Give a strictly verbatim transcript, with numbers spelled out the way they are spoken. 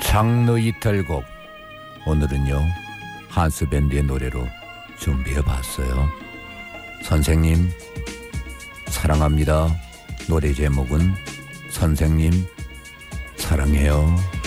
장르 이탈곡, 오늘은요 한스밴드의 노래로 준비해봤어요. 선생님 사랑합니다. 노래 제목은 선생님 사랑해요.